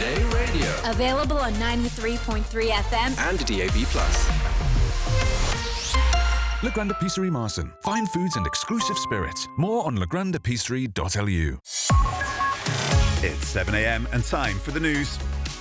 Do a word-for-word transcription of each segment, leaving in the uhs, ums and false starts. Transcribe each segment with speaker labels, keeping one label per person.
Speaker 1: Today Radio.
Speaker 2: Available on ninety-three point three F M
Speaker 1: and D A B plus.
Speaker 3: Le Grand Épicerie Marson. Fine foods and exclusive spirits. More on le grand épicerie dot l u.
Speaker 4: It's seven a.m. and time for the news.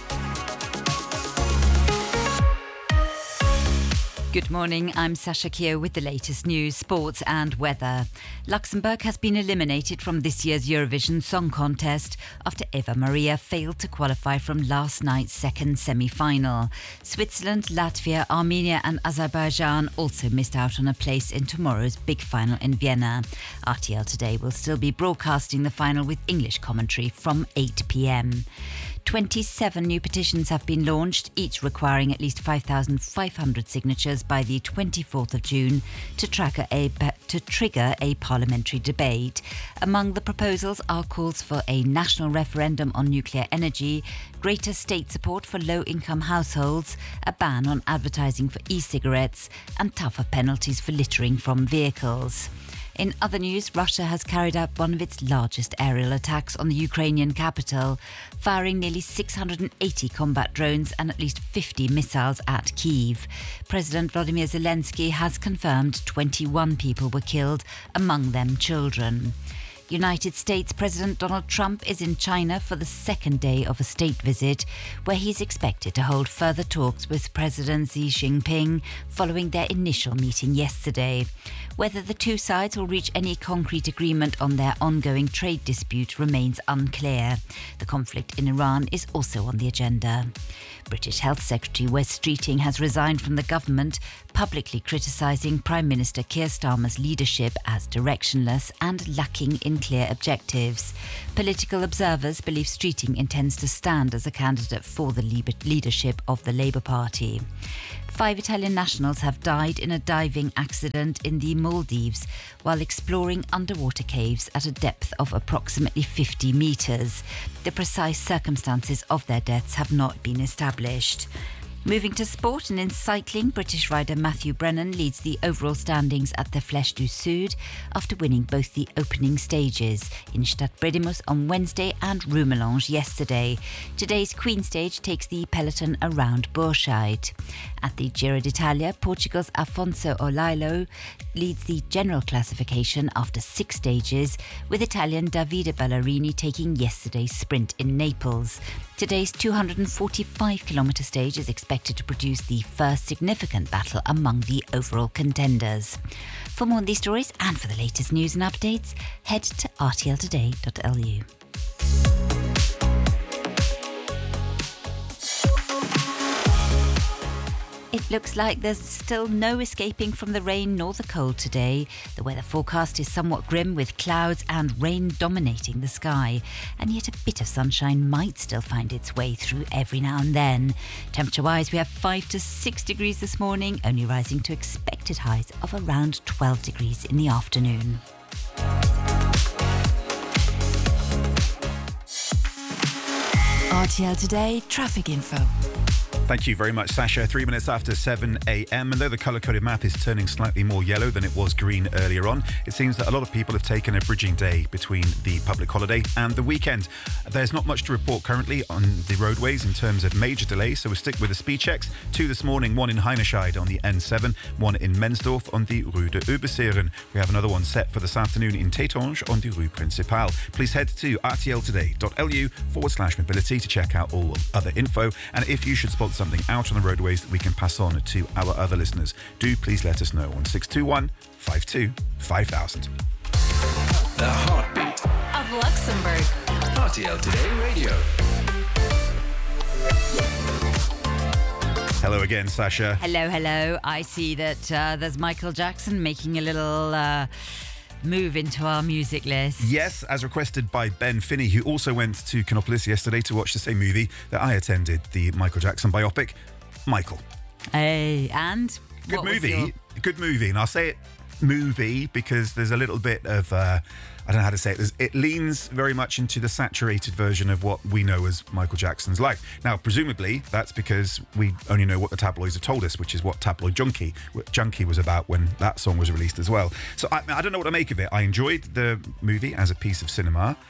Speaker 5: Good morning, I'm Sasha Keogh with the latest news, sports and weather. Luxembourg has been eliminated from this year's Eurovision Song Contest after Eva Maria failed to qualify from last night's second semi-final. Switzerland, Latvia, Armenia and Azerbaijan also missed out on a place in tomorrow's big final in Vienna. R T L Today will still be broadcasting the final with English commentary from eight p.m. twenty-seven new petitions have been launched, each requiring at least five thousand five hundred signatures by the twenty-fourth of June to, track a, to trigger a parliamentary debate. Among the proposals are calls for a national referendum on nuclear energy, greater state support for low-income households, a ban on advertising for e-cigarettes, and tougher penalties for littering from vehicles. In other news, Russia has carried out one of its largest aerial attacks on the Ukrainian capital, firing nearly six hundred eighty combat drones and at least fifty missiles at Kyiv. President Volodymyr Zelensky has confirmed twenty-one people were killed, among them children. United States President Donald Trump is in China for the second day of a state visit, where he's expected to hold further talks with President Xi Jinping following their initial meeting yesterday. Whether the two sides will reach any concrete agreement on their ongoing trade dispute remains unclear. The conflict in Iran is also on the agenda. British Health Secretary Wes Streeting has resigned from the government, publicly criticising Prime Minister Keir Starmer's leadership as directionless and lacking in clear objectives. Political observers believe Streeting intends to stand as a candidate for the leadership of the Labour Party. Five Italian nationals have died in a diving accident in the Maldives while exploring underwater caves at a depth of approximately fifty metres. The precise circumstances of their deaths have not been established. Moving to sport, and in cycling, British rider Matthew Brennan leads the overall standings at the Flèche du Sud after winning both the opening stages in Stadtbredimus on Wednesday and Rumelange yesterday. Today's Queen Stage takes the peloton around Bourscheid. At the Giro d'Italia, Portugal's Afonso Olailo leads the general classification after six stages, with Italian Davide Ballerini taking yesterday's sprint in Naples. Today's two hundred forty-five kilometre stage is expected to produce the first significant battle among the overall contenders. For more on these stories and for the latest news and updates, head to r t l today dot l u. It looks like there's still no escaping from the rain nor the cold today. The weather forecast is somewhat grim, with clouds and rain dominating the sky, and yet a bit of sunshine might still find its way through every now and then. Temperature-wise, we have five to six degrees this morning, only rising to expected highs of around twelve degrees in the afternoon. R T L Today traffic info.
Speaker 4: Thank you very much, Sasha. Three minutes after seven a.m. And though the colour-coded map is turning slightly more yellow than it was green earlier on, it seems that a lot of people have taken a bridging day between the public holiday and the weekend. There's not much to report currently on the roadways in terms of major delays, so we'll stick with the speed checks. Two this morning, one in Heinescheid on the N seven, one in Mensdorf on the Rue de Oberseeren. We have another one set for this afternoon in Tétange on the Rue Principale. Please head to r t l today dot l u forward slash mobility to check out all other info. And if you should spot something out on the roadways that we can pass on to our other listeners, do please let us know on six two one, five two, five thousand.
Speaker 1: The heartbeat
Speaker 2: of Luxembourg.
Speaker 1: R T L Today Radio.
Speaker 4: Hello again, Sasha.
Speaker 5: Hello, hello. I see that uh, there's Michael Jackson making a little uh, move into our music list.
Speaker 4: Yes, as requested by Ben Finney, who also went to Canopolis yesterday to watch the same movie that I attended, the Michael Jackson biopic, Michael.
Speaker 5: Hey, and?
Speaker 4: Good
Speaker 5: what was
Speaker 4: movie.
Speaker 5: your...
Speaker 4: Good movie. And I'll say it movie because there's a little bit of, uh, I don't know how to say it, there's, it leans very much into the saturated version of what we know as Michael Jackson's life. Now, presumably, that's because we only know what the tabloids have told us, which is what Tabloid Junkie, what Junkie was about when that song was released as well. So I, I don't know what to make of it. I enjoyed the movie as a piece of cinema.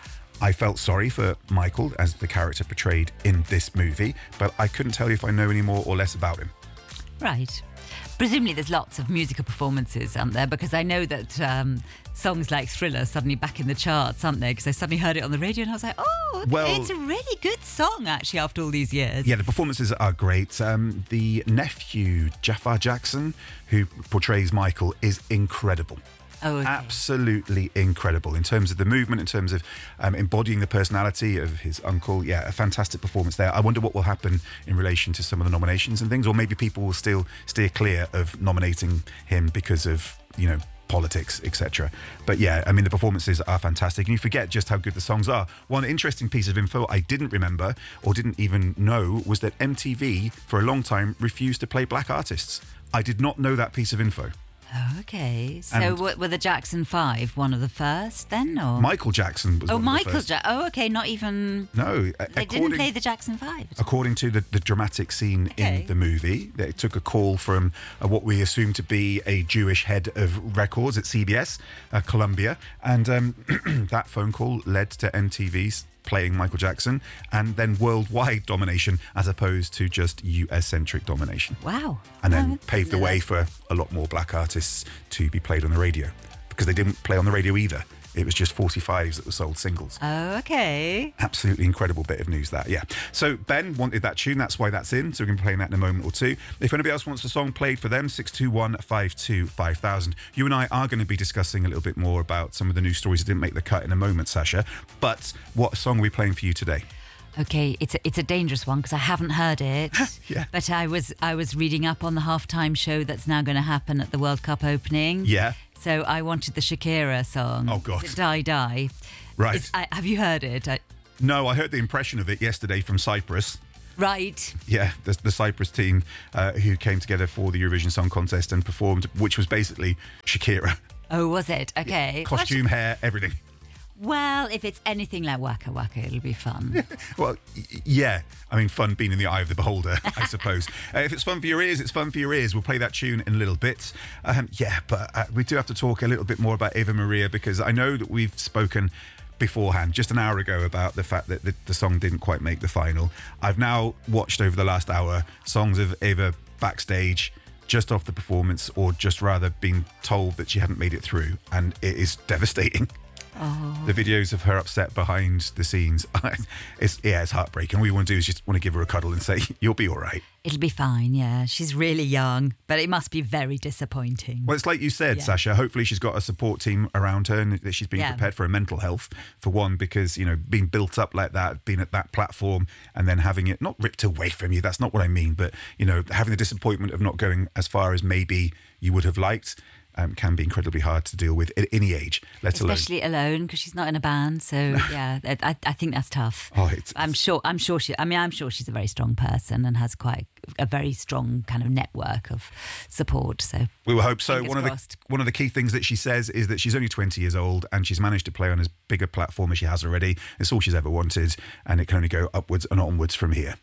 Speaker 4: I felt sorry for Michael as the character portrayed in this movie, but I couldn't tell you if I know any more or less about him.
Speaker 5: Right. Presumably there's lots of musical performances, aren't there? Because I know that um, songs like Thriller are suddenly back in the charts, aren't they? Because I suddenly heard it on the radio and I was like, oh,
Speaker 4: Well-
Speaker 5: it's a really good song, actually, after all these years.
Speaker 4: Yeah, the performances are great. Um, the nephew, Jafar Jackson, who portrays Michael, is incredible.
Speaker 5: Oh, okay.
Speaker 4: Absolutely incredible in terms of the movement, in terms of um, embodying the personality of his uncle. Yeah, a fantastic performance there. I wonder what will happen in relation to some of the nominations and things, or maybe people will still steer clear of nominating him because of, you know, politics, et cetera. But yeah, I mean, the performances are fantastic, and you forget just how good the songs are. One interesting piece of info I didn't remember or didn't even know was that M T V, for a long time, refused to play black artists. I did not know that piece of info.
Speaker 5: Oh, okay. So
Speaker 4: And-
Speaker 5: w- were the Jackson Five one of the first then, or
Speaker 4: Michael Jackson was
Speaker 5: oh,
Speaker 4: one of the
Speaker 5: Michael
Speaker 4: first.
Speaker 5: Jackson. Oh, okay. Not even
Speaker 4: No, a-
Speaker 5: they
Speaker 4: according,
Speaker 5: didn't play the Jackson Five.
Speaker 4: according to the, the dramatic scene
Speaker 5: Okay.
Speaker 4: in the movie, they took a call from uh, what we assume to be a Jewish head of records at C B S, uh, Columbia, and um, that phone call led to M T V's playing Michael Jackson, and then worldwide domination as opposed to just U S-centric domination.
Speaker 5: Wow.
Speaker 4: And then
Speaker 5: Oh,
Speaker 4: paved the way for a lot more black artists to be played on the radio, because they didn't play on the radio either. It was just forty-fives that were sold singles.
Speaker 5: Oh, okay.
Speaker 4: Absolutely incredible bit of news, that, yeah. So Ben wanted that tune, that's why that's in, so we can be playing that in a moment or two. If anybody else wants a song played for them, six two one, five two five thousand. You and I are going to be discussing a little bit more about some of the news stories that didn't make the cut in a moment, Sasha. But what song are we playing for you today?
Speaker 5: Okay, it's a, it's a dangerous one because I haven't heard it.
Speaker 4: Yeah.
Speaker 5: But I was I was reading up on the halftime show that's now going to happen at the World Cup opening.
Speaker 4: Yeah.
Speaker 5: So I wanted the Shakira song.
Speaker 4: Oh, God.
Speaker 5: Is it Die Die.
Speaker 4: Right.
Speaker 5: It's, I, have you heard it? I,
Speaker 4: No, I heard the impression of it yesterday from Cyprus.
Speaker 5: right.
Speaker 4: Yeah, the, the Cyprus team uh, who came together for the Eurovision Song Contest and performed, which was basically Shakira.
Speaker 5: Oh, was it? Okay.
Speaker 4: Costume, hair, everything.
Speaker 5: Well, if it's anything like Waka Waka, it'll be fun.
Speaker 4: Well, y- yeah. I mean, fun being in the eye of the beholder, I suppose. Uh, if it's fun for your ears, it's fun for your ears. We'll play that tune in a little bit. Um, yeah, but uh, we do have to talk a little bit more about Eva Maria, because I know that we've spoken beforehand, just an hour ago, about the fact that the, the song didn't quite make the final. I've now watched over the last hour songs of Eva backstage, just off the performance, or just rather being told that she hadn't made it through, and it is devastating.
Speaker 5: Oh.
Speaker 4: The videos of her upset behind the scenes, it's yeah, it's heartbreaking. All you want to do is just want to give her a cuddle and say, you'll be all right.
Speaker 5: It'll be fine, yeah. She's really young, but it must be very disappointing.
Speaker 4: Well, it's like you said,
Speaker 5: Yeah.
Speaker 4: Sasha, hopefully she's got a support team around her and that she's being
Speaker 5: Yeah.
Speaker 4: prepared for her mental health, for one, because, you know, being built up like that, being at that platform and then having it not ripped away from you, that's not what I mean, but, you know, having the disappointment of not going as far as maybe you would have liked, Um, can be incredibly hard to deal with at any age, let alone.
Speaker 5: Especially alone, because she's not in a band. So yeah, I, I think that's tough.
Speaker 4: Oh, it's-
Speaker 5: I'm sure. I'm sure she. I mean, I'm sure she's a very strong person and has quite a very strong kind of network of support. So
Speaker 4: We will hope so.
Speaker 5: Fingers
Speaker 4: One of the
Speaker 5: crossed.
Speaker 4: one of the key things that she says is that she's only twenty years old and she's managed to play on as big a platform as she has already. It's all she's ever wanted, and it can only go upwards and onwards from here.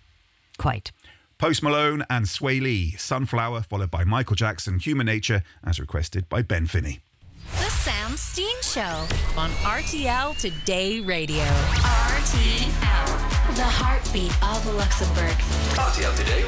Speaker 5: quite.
Speaker 4: Post Malone and Sway Lee, Sunflower, followed by Michael Jackson, Human Nature, as requested by Ben Finney.
Speaker 2: The Sam Steen Show.
Speaker 6: On R T L Today Radio.
Speaker 2: R T L. The heartbeat of Luxembourg.
Speaker 1: R T L Today